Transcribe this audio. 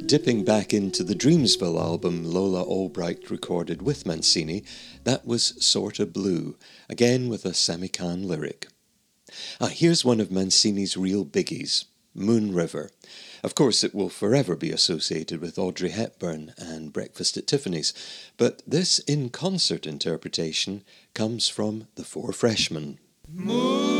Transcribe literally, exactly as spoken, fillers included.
Dipping back into the Dreamsville album Lola Albright recorded with Mancini, that was Sorta Blue, again with a Sammy Cahn lyric. Ah, here's one of Mancini's real biggies, Moon River. Of course, it will forever be associated with Audrey Hepburn and Breakfast at Tiffany's, but this in-concert interpretation comes from The Four Freshmen. Moon